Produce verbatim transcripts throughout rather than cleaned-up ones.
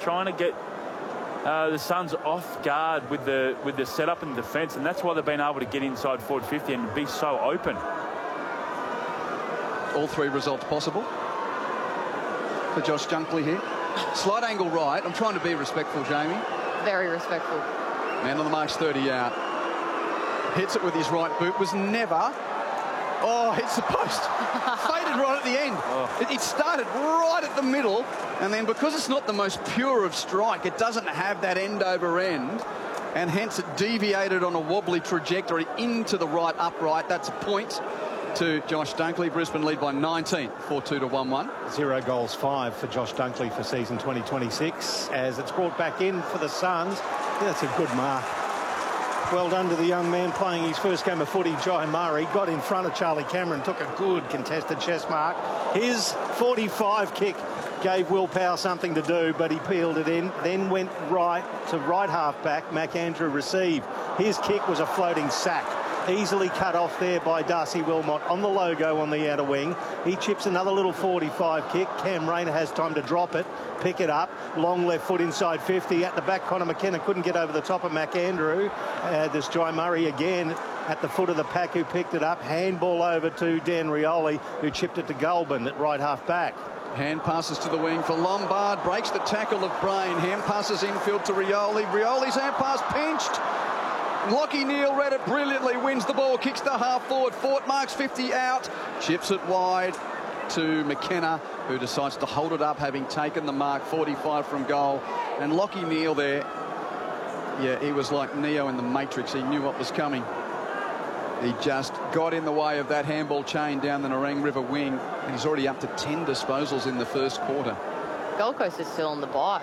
trying to get uh, the Suns off guard with the with the setup and defence, and that's why they've been able to get inside forward fifty and be so open. All three results possible for Josh Dunkley here. Slight angle right. I'm trying to be respectful, Jamie. Very respectful. Man on the mark's thirty out. Hits it with his right boot. Was never... Oh, hits the post. Faded right at the end. Oh. It, it started right at the middle, and then because it's not the most pure of strike, it doesn't have that end over end, and hence it deviated on a wobbly trajectory into the right upright. That's a point to Josh Dunkley. Brisbane lead by nineteen, four two to one one. Zero goals, five for Josh Dunkley for season twenty twenty-six. As it's brought back in for the Suns. Yeah, that's a good mark. Well done to the young man playing his first game of footy, Jai Murray. Got in front of Charlie Cameron, took a good contested chest mark. His forty-five kick gave Will Powell something to do, but he peeled it in. Then went right to right half back. McAndrew received. His kick was a floating sack. Easily cut off there by Darcy Wilmot on the logo on the outer wing. He chips another little forty-five kick. Cam Rayner has time to drop it, pick it up. Long left foot inside fifty. At the back, Connor McKenna couldn't get over the top of McAndrew. Uh, there's Jai Murray again at the foot of the pack who picked it up. Handball over to Dan Rioli, who chipped it to Goulburn at right half back. Hand passes to the wing for Lombard. Breaks the tackle of Brain. Hand passes infield to Rioli. Rioli's hand pass pinched. Lockie Neal read it brilliantly, wins the ball, kicks the half forward. Fort marks fifty out, chips it wide to McKenna, who decides to hold it up, having taken the mark, forty-five from goal. And Lockie Neal there, yeah, he was like Neo in the Matrix. He knew what was coming. He just got in the way of that handball chain down the Nerang River wing. And he's already up to ten disposals in the first quarter. Gold Coast is still on the bye.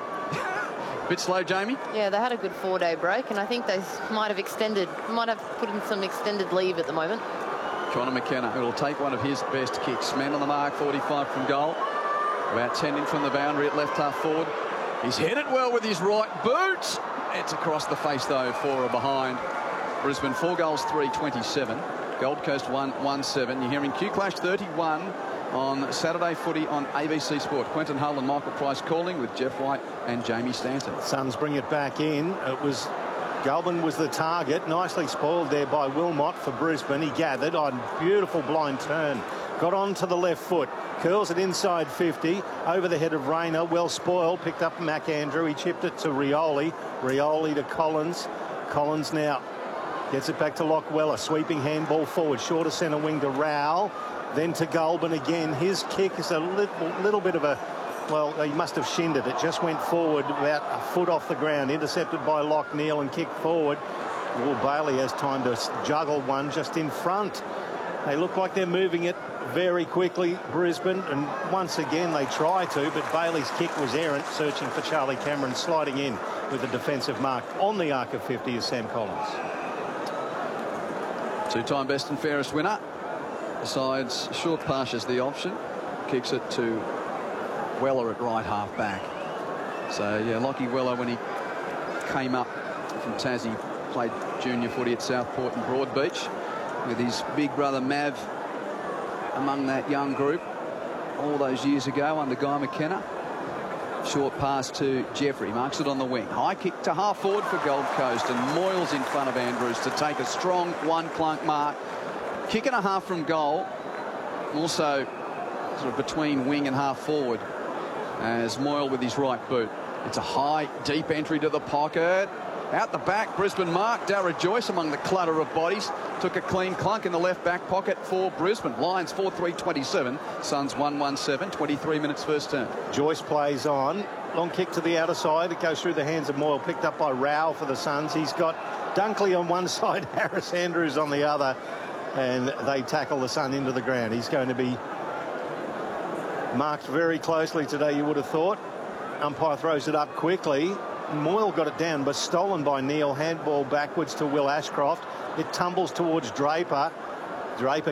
Bit slow, Jamie? Yeah, they had a good four-day break, and I think they might have extended, might have put in some extended leave at the moment. Connor McKenna, who will take one of his best kicks. Man on the mark, forty-five from goal. About ten in from the boundary at left half forward. He's hit it well with his right boot. It's across the face, though, four are behind. Brisbane, four goals, three twenty-seven. Gold Coast, one one seven. You're hearing Q Clash thirty-one on Saturday footy on A B C Sport. Quentin Hull and Michael Price calling with Jeff White and Jamie Stanton. Suns bring it back in. It was Goulburn was the target. Nicely spoiled there by Wilmot for Brisbane. He gathered on beautiful blind turn. Got on to the left foot. Curls it inside fifty. Over the head of Rayner. Well spoiled. Picked up McAndrew. He chipped it to Rioli. Rioli to Collins. Collins now gets it back to Lockweller. Sweeping handball forward. Shorter centre wing to Rowell. Then to Goulburn again. His kick is a little, little bit of a, well, he must have shinned it. It just went forward about a foot off the ground. Intercepted by Lock Neal and kicked forward. Will Bailey has time to juggle one just in front. They look like they're moving it very quickly, Brisbane, and once again they try to, but Bailey's kick was errant, searching for Charlie Cameron, sliding in with a defensive mark on the arc of fifty is Sam Collins. Two-time best and fairest winner. Decides short pass is the option. Kicks it to Weller at right half back. So, yeah, Lockie Weller, when he came up from Tassie, played junior footy at Southport and Broadbeach with his big brother Mav among that young group all those years ago under Guy McKenna. Short pass to Jeffrey, marks it on the wing. High kick to half forward for Gold Coast, and Moyles in front of Andrews to take a strong one clunk mark. Kick and a half from goal, also sort of between wing and half forward as Moyle with his right boot. It's a high, deep entry to the pocket. Out the back, Brisbane mark. Darragh Joyce among the clutter of bodies. Took a clean clunk in the left back pocket for Brisbane. Lions four three twenty-seven. Suns one one seven. twenty-three minutes first term. Joyce plays on. Long kick to the outer side. It goes through the hands of Moyle. Picked up by Rowell for the Suns. He's got Dunkley on one side, Harris Andrews on the other. And they tackle the Sun into the ground. He's going to be marked very closely today, you would have thought. Umpire throws it up quickly. Moyle got it down, but stolen by Neal. Handball backwards to Will Ashcroft. It tumbles towards Draper. Draper